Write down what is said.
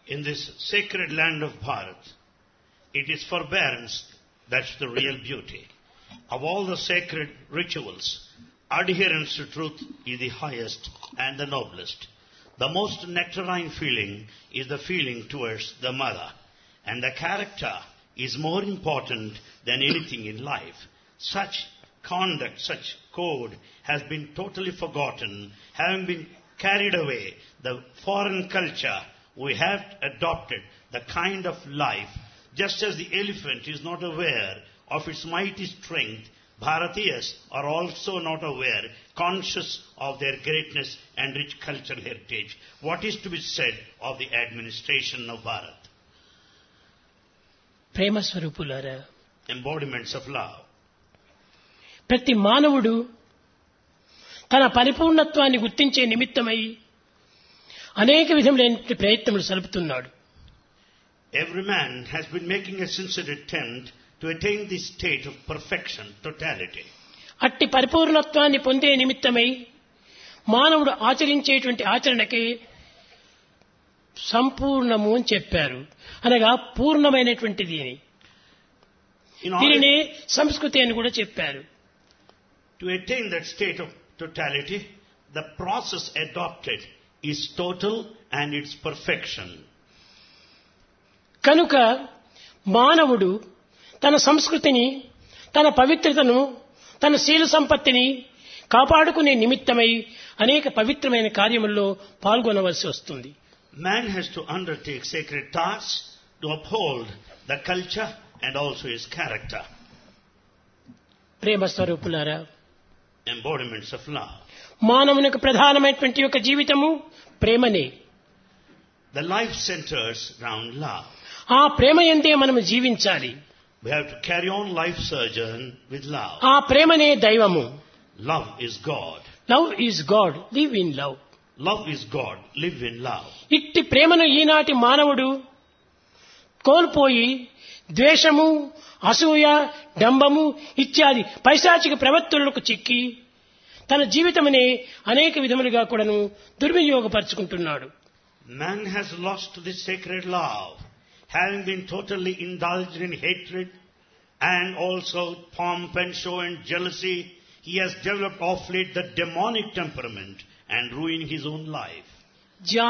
In this sacred land of Bharat, it is forbearance that's the real beauty. Of all the sacred rituals, adherence to truth is the highest and the noblest. The most nectarine feeling is the feeling towards the mother. And the character is more important than anything in life. Such conduct, such code has been totally forgotten, having been carried away. The foreign culture, we have adopted the kind of life. Just as the elephant is not aware of its mighty strength, Bharatiyas are also not aware, conscious of their greatness and rich cultural heritage. What is to be said of the administration of Bharat? ప్రేమ స్వరూపులారా, Embodiments of love. ప్రతి మానవుడు తన పరిపూర్ణత్వాన్ని గుర్తించే నిమిత్తమై అనేక విధములైన ప్రయత్నములు సలుపుతున్నాడు. Every man has been making a sincere attempt to attain this state of perfection, totality. అట్టి పరిపూర్ణత్వాన్ని పొందే నిమిత్తమై మానవుడు ఆచరించేటువంటి ఆచరణకే సంపూర్ణము అని చెప్పారు, అనగా పూర్ణమైనటువంటిది అని. దీనినే సంస్కృతి అని కూడా చెప్పారు. To attain that state of totality, the process adopted is total and its perfection. కనుక మానవుడు తన సంస్కృతిని, తన పవిత్రతను, తన శీల సంపత్తిని కాపాడుకునే నిమిత్తమై అనేక పవిత్రమైన కార్యముల్లో పాల్గొనవలసి వస్తుంది. Man has to undertake sacred tasks to uphold the culture and also his character. ప్రేమ స్వరూపులారా, Embodiments of love. మానవునికి ప్రధానమైనటువంటి యొక్క జీవితము ప్రేమనే. The life centers around love. ఆ ప్రేమ యందే మనము జీవించాలి. We have to carry on life sojourn with love. ఆ ప్రేమనే దైవము. Love is God. Love is God, live in love. Love is God, live in love. ఇట్టి ప్రేమను ఈనాటి మానవుడు కోల్పోయి ద్వేషము, అసూయ, డంబము ఇత్యాది పైశాచిక ప్రవర్తనలకు చిక్కి తన జీవితమునే అనేక విధములుగా కూడాను దుర్వినియోగపరుచుకుంటున్నాడు. Man has lost this sacred love, having been totally indulged in hatred and also pomp and show and jealousy. He has developed of late the demonic temperament and ruined his own life.